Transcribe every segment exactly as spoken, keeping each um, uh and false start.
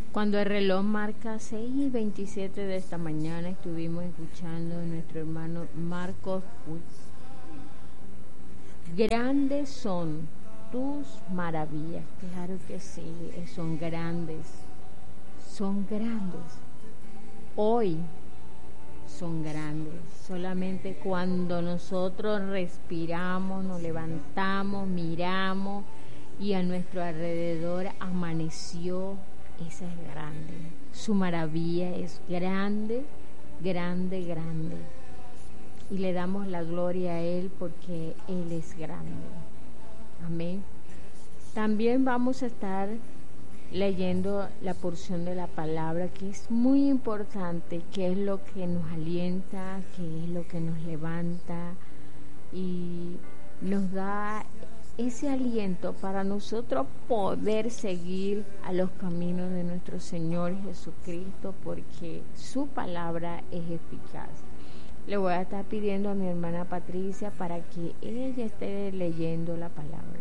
Cuando el reloj marca seis y veintisiete de esta mañana, estuvimos escuchando a nuestro hermano Marcos Puig. Grandes son tus maravillas. Claro que sí, son grandes, son grandes. Hoy son grandes. Solamente cuando nosotros respiramos, nos levantamos, miramos y a nuestro alrededor amaneció, esa es grande. Su maravilla es grande, grande, grande. Y le damos la gloria a Él porque Él es grande. Amén. También vamos a estar leyendo la porción de la palabra, que es muy importante, que es lo que nos alienta, que es lo que nos levanta y nos da ese aliento para nosotros poder seguir a los caminos de nuestro Señor Jesucristo, porque su palabra es eficaz. Le voy a estar pidiendo a mi hermana Patricia para que ella esté leyendo la palabra.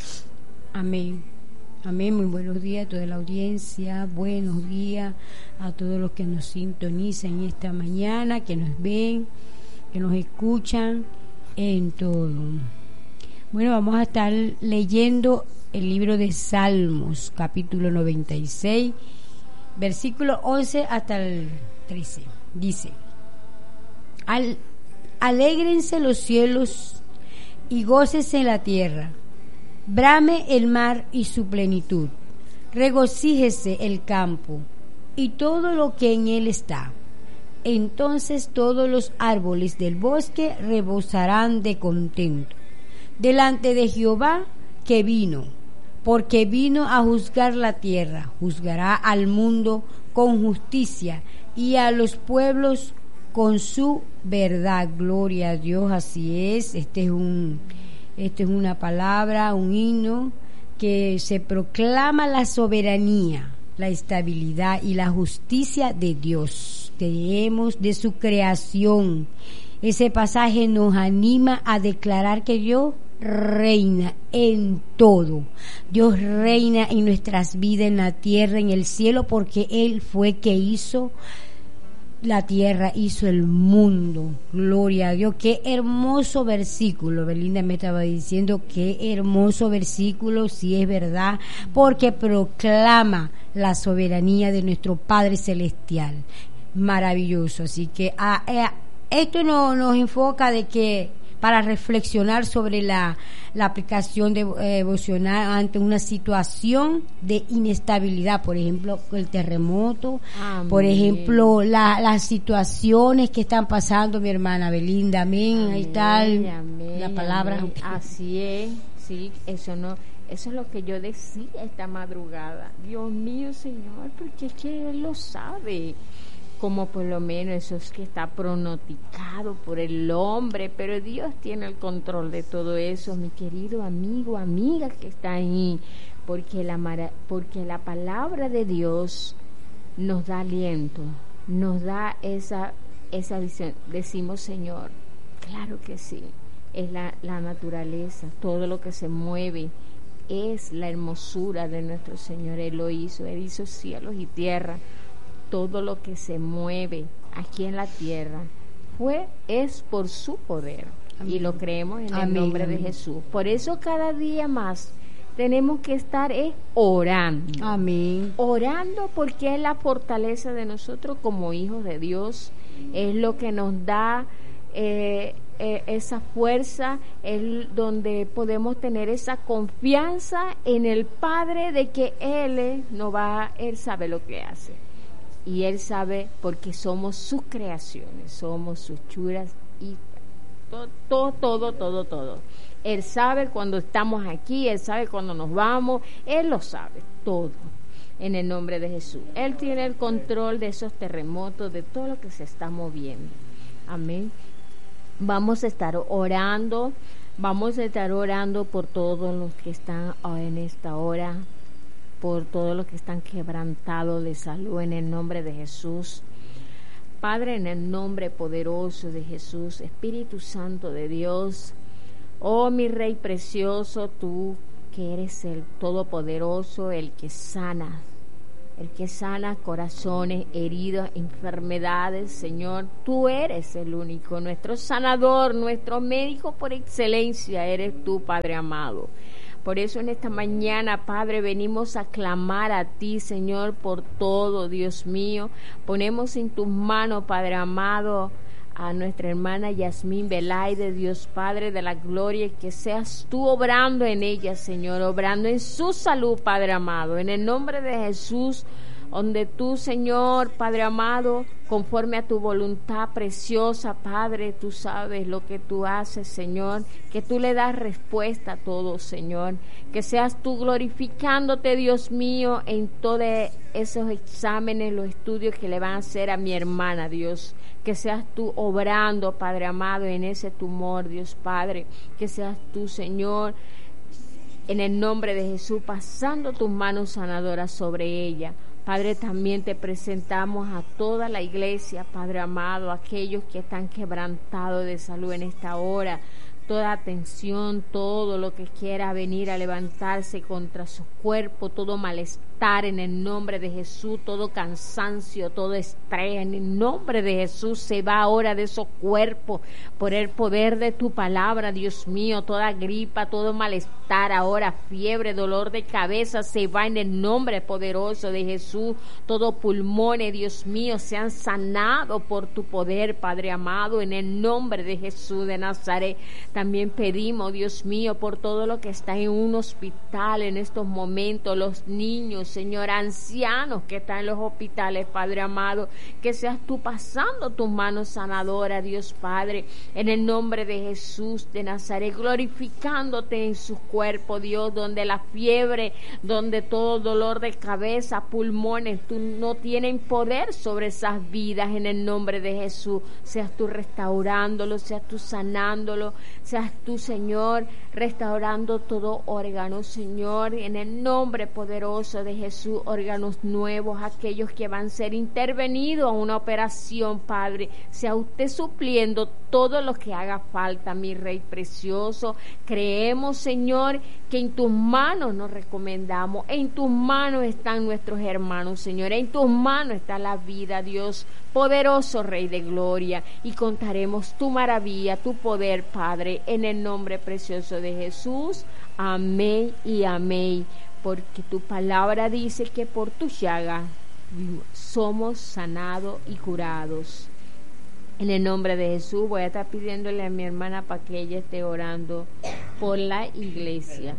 Amén. Amén. Muy buenos días a toda la audiencia. Buenos días a todos los que nos sintonizan esta mañana, que nos ven, que nos escuchan en todo. Bueno, vamos a estar leyendo el libro de Salmos, capítulo noventa y seis, versículo once hasta el trece. Dice: Al, alégrense los cielos y gócese la tierra, brame el mar y su plenitud, regocíjese el campo y todo lo que en él está. Entonces todos los árboles del bosque rebosarán de contento delante de Jehová que vino, porque vino a juzgar la tierra, juzgará al mundo con justicia y a los pueblos con su verdad. Gloria a Dios, así es. Este es un, este es una palabra, un himno que se proclama la soberanía, la estabilidad y la justicia de Dios. Tenemos de su creación. Ese pasaje nos anima a declarar que Dios reina en todo. Dios reina en nuestras vidas, en la tierra, en el cielo, porque Él fue que hizo la tierra, hizo el mundo. Gloria a Dios. Qué hermoso versículo. Belinda me estaba diciendo qué hermoso versículo, si es verdad, porque proclama la soberanía de nuestro Padre Celestial. Maravilloso. Así que a, a, esto no, nos enfoca de que para reflexionar sobre la, la aplicación de eh, devocional ante una situación de inestabilidad, por ejemplo, el terremoto, amén. Por ejemplo, la, las situaciones que están pasando, mi hermana Belinda, amén, amén, ahí está el, amén, la palabra. Amén. Así es, sí, eso no, eso es lo que yo decía esta madrugada. Dios mío, Señor, porque es que Él lo sabe. Como por lo menos eso es que está pronosticado por el hombre, pero Dios tiene el control de todo eso, mi querido amigo, amiga que está ahí, porque la, porque la palabra de Dios nos da aliento, nos da esa, esa visión. Decimos, Señor, claro que sí, es la, la naturaleza, todo lo que se mueve, es la hermosura de nuestro Señor. Él lo hizo, Él hizo cielos y tierra. Todo lo que se mueve aquí en la tierra fue, es por su poder. Amén. Y lo creemos en amén, el nombre amén. de Jesús. Por eso cada día más tenemos que estar eh, orando. Amén. Orando, porque es la fortaleza de nosotros como hijos de Dios. Es lo que nos da eh, eh, esa fuerza, es donde podemos tener esa confianza en el Padre de que Él eh, no va, Él sabe lo que hace. Y Él sabe, porque somos sus creaciones, somos sus churas y todo, todo, todo, todo, todo. Él sabe cuando estamos aquí, Él sabe cuando nos vamos, Él lo sabe, todo, en el nombre de Jesús. Él tiene el control de esos terremotos, de todo lo que se está moviendo. Amén. Vamos a estar orando, vamos a estar orando por todos los que están en esta hora, por todos los que están quebrantados de salud en el nombre de Jesús. Padre, en el nombre poderoso de Jesús, Espíritu Santo de Dios, oh mi Rey precioso, tú que eres el Todopoderoso, el que sana, el que sana corazones heridos, enfermedades, Señor. Tú eres el único, nuestro sanador, nuestro médico por excelencia, eres tú, Padre amado. Por eso en esta mañana, Padre, venimos a clamar a ti, Señor, por todo, Dios mío. Ponemos en tus manos, Padre amado, a nuestra hermana Yasmín Belaide, Dios Padre de la gloria, que seas tú obrando en ella, Señor, obrando en su salud, Padre amado, en el nombre de Jesús, donde tú, Señor, Padre amado, conforme a tu voluntad preciosa, Padre, tú sabes lo que tú haces, Señor, que tú le das respuesta a todo, Señor, que seas tú glorificándote, Dios mío, en todos esos exámenes, los estudios que le van a hacer a mi hermana, Dios, que seas tú obrando, Padre amado, en ese tumor, Dios Padre, que seas tú, Señor, en el nombre de Jesús, pasando tus manos sanadoras sobre ella. Padre, también te presentamos a toda la iglesia, Padre amado, aquellos que están quebrantados de salud en esta hora, toda tensión, todo lo que quiera venir a levantarse contra su cuerpo, todo malestar en el nombre de Jesús, todo cansancio, todo estrés, en el nombre de Jesús se va ahora de esos cuerpos por el poder de tu palabra, Dios mío, toda gripa, todo malestar, ahora fiebre, dolor de cabeza, se va en el nombre poderoso de Jesús, todo pulmones, Dios mío, sean sanados por tu poder, Padre amado, en el nombre de Jesús de Nazaret. También pedimos, Dios mío, por todo lo que está en un hospital en estos momentos, los niños, Señor, ancianos que están en los hospitales, Padre amado, que seas tú pasando tus manos sanadoras, Dios Padre, en el nombre de Jesús de Nazaret, glorificándote en su cuerpo, Dios, donde la fiebre, donde todo dolor de cabeza, pulmones, tú no tienen poder sobre esas vidas, en el nombre de Jesús, seas tú restaurándolo, seas tú sanándolo, seas tú, Señor, restaurando todo órgano, Señor, en el nombre poderoso de Jesús, órganos nuevos, aquellos que van a ser intervenidos a una operación, Padre, sea usted supliendo todo lo que haga falta, mi Rey precioso. Creemos, Señor, que en tus manos nos recomendamos, en tus manos están nuestros hermanos, Señor, en tus manos está la vida, Dios poderoso, Rey de gloria, y contaremos tu maravilla, tu poder, Padre, en el nombre precioso de Jesús. Amén y amén, porque tu palabra dice que por tu llaga somos sanados y curados. En el nombre de Jesús voy a estar pidiéndole a mi hermana para que ella esté orando por la iglesia.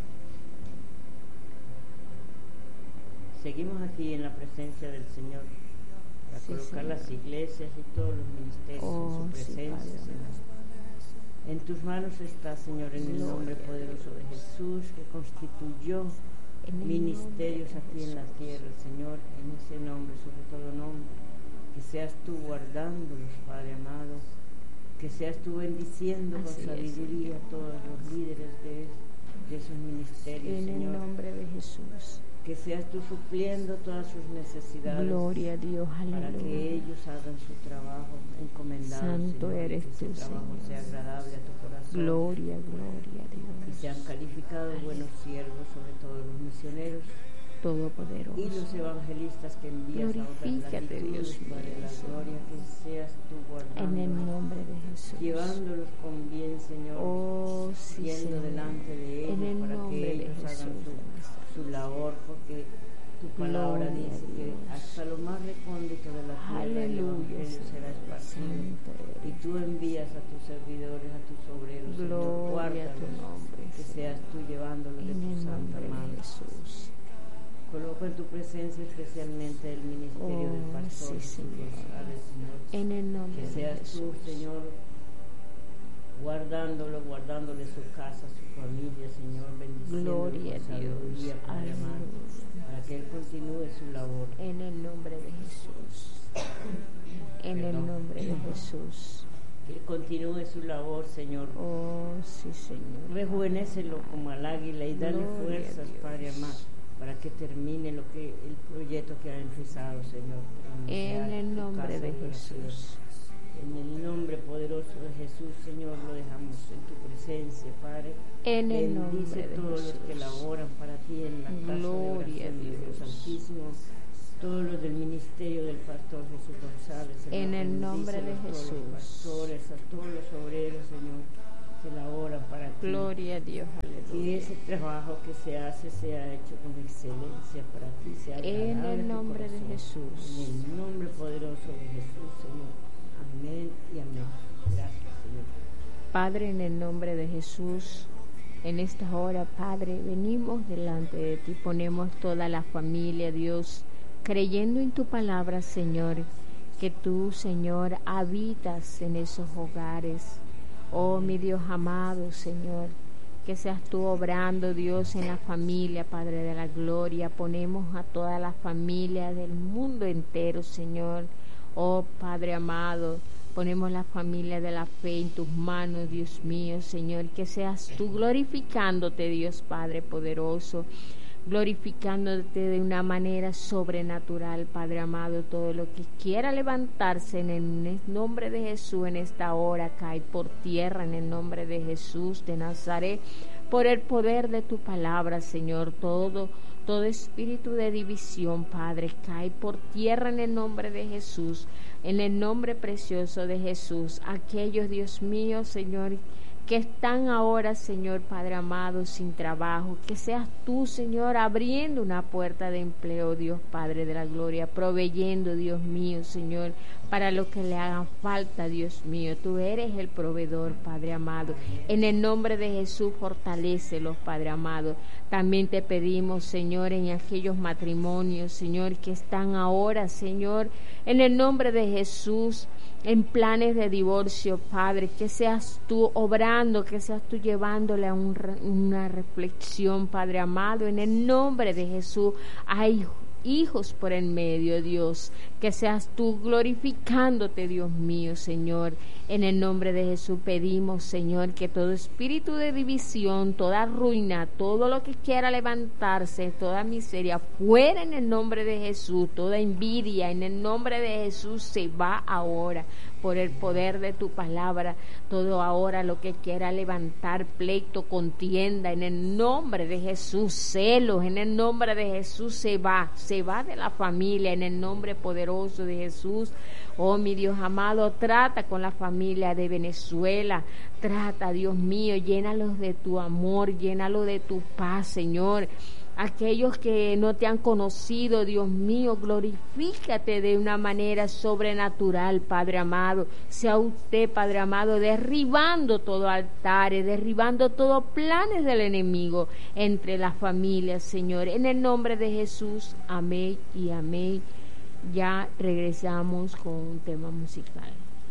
Seguimos aquí en la presencia del Señor para sí, colocar Señor. Las iglesias y todos los ministerios oh, en su presencia, sí, Señor. En tus manos está, Señor, en el nombre poderoso de Jesús, que constituyó ministerios aquí en la tierra, Señor, en ese nombre, sobre todo nombre, que seas tú guardándolos, Padre amado, que seas tú bendiciendo con Así sabiduría a todos los líderes de, de esos ministerios, en Señor. En el nombre de Jesús. Que seas tú supliendo todas sus necesidades. Gloria a Dios, aleluya. Para que ellos hagan su trabajo encomendado, Santo Señor, eres que tú, ese trabajo Señor. sea agradable a tu corazón. Gloria, gloria a Dios. Y sean calificados buenos siervos, sobre todo los misioneros todopoderoso. Y los evangelistas que envías a otras latitudes, Padre, la gloria, que seas tú guardando. En el nombre de Jesús. Llevándolos con bien, Señor. Oh, sí, yendo Señor. delante de ellos para que ellos hagan su, su labor, porque tu palabra Gloria dice que hasta lo más recóndito de la tierra el evangelio será esparcido. Y tú envías a tus servidores, a tus obreros, Señor, guárdalos, que seas tú llevándolos de tu santa mano. Jesús. Coloco en tu presencia especialmente el ministerio oh, del pastor, sí, Señor. Señor. En el nombre que seas de tú, Jesús. Señor, guardándolo, guardándole su casa, su familia, Señor, bendiciéndolo Gloria con a Dios. sabiduría, Padre amado, para que Él continúe su labor. En el nombre de Jesús. En Perdón. el nombre de Jesús. Que Él continúe su labor, Señor. Oh, sí, Señor. Rejuvenécelo como al águila y dale Gloria fuerzas, Padre amado, para que termine lo que el proyecto que ha empezado, Señor. En el nombre de Jesús. En el nombre poderoso de Jesús, Señor, lo dejamos en tu presencia, Padre. En el nombre Bendice de todos Jesús. los que laboran para ti en la casa Gloria de oración a de Dios. Dios Santísimo. todos los del ministerio del pastor Jesús González, Señor, en el nombre de Jesús, a los pastores, a todos los obreros, Señor, que laboran para ti. Gloria a Dios, aleluya. Que ese trabajo que se hace sea hecho con excelencia para ti, sea en el nombre de Jesús, en el nombre poderoso de Jesús, Señor. Amén y amén. Gracias, Señor. Padre, en el nombre de Jesús, en esta hora, Padre, venimos delante de ti, ponemos toda la familia, Dios, creyendo en tu palabra, Señor, que tú, Señor, habitas en esos hogares. Oh, mi Dios amado, Señor, que seas tú obrando, Dios, en la familia, Padre de la gloria. Ponemos a toda la familia del mundo entero, Señor. Oh, Padre amado, ponemos la familia de la fe en tus manos, Dios mío, Señor, que seas tú glorificándote, Dios Padre poderoso, glorificándote de una manera sobrenatural, Padre amado. Todo lo que quiera levantarse en el nombre de Jesús en esta hora cae por tierra en el nombre de Jesús de Nazaret, por el poder de tu palabra, Señor. Todo, todo espíritu de división, Padre, cae por tierra en el nombre de Jesús, en el nombre precioso de Jesús. Aquellos, Dios mío, Señor, que están ahora, Señor Padre amado, sin trabajo, que seas tú, Señor, abriendo una puerta de empleo, Dios Padre de la gloria, proveyendo, Dios mío, Señor, para lo que le haga falta, Dios mío. Tú eres el proveedor, Padre amado. En el nombre de Jesús, fortalécelos, Padre amado. También te pedimos, Señor, en aquellos matrimonios, Señor, que están ahora, Señor, en el nombre de Jesús, en planes de divorcio, Padre, que seas tú obrando, que seas tú llevándole a un, una reflexión, Padre amado, en el nombre de Jesús. Hay hijos por el medio, Dios, que seas tú glorificándote, Dios mío, Señor. En el nombre de Jesús pedimos, Señor, que todo espíritu de división, toda ruina, todo lo que quiera levantarse, toda miseria, fuera en el nombre de Jesús, toda envidia, en el nombre de Jesús se va ahora, por el poder de tu palabra. Todo ahora lo que quiera levantar pleito, contienda, en el nombre de Jesús, celos, en el nombre de Jesús se va, se va de la familia, en el nombre poderoso de Jesús. Oh, mi Dios amado, trata con la familia de Venezuela, trata, Dios mío, llénalos de tu amor, llénalos de tu paz, Señor. Aquellos que no te han conocido, Dios mío, glorifícate de una manera sobrenatural, Padre amado. Sea usted, Padre amado, derribando todo altares, derribando todos planes del enemigo entre las familias, Señor. En el nombre de Jesús, amén y amén. Ya regresamos con un tema musical.